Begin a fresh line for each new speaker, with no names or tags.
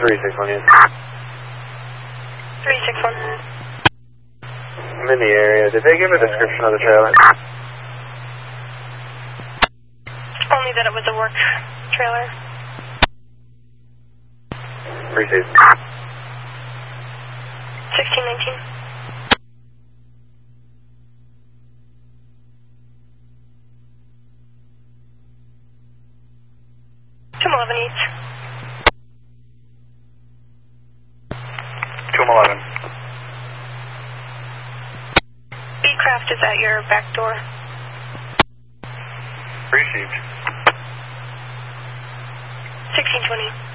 361, yes.
361.
I'm in the area. Did they give a description of the trailer?
Only that it was a work trailer.
Received.
1619. 211 East.
211.
Beecraft is at your back door.
Received.
1620.